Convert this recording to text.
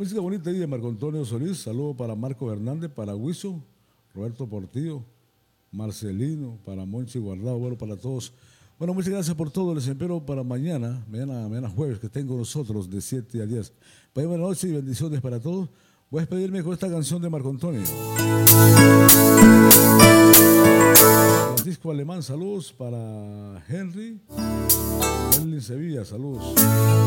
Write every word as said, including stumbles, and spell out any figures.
música bonita ahí de Marco Antonio Solís. Saludo para Marco Hernández, para Huizo, Roberto Portillo, Marcelino, para Monchi Guardado, bueno, para todos. Bueno, muchas gracias por todo. Les espero para mañana, mañana, mañana jueves, que estén con nosotros de siete a diez. Pues buenas noches y bendiciones para todos. Voy a despedirme con esta canción de Marco Antonio. Francisco Alemán, saludos para Henry. Henry Sevilla, saludos.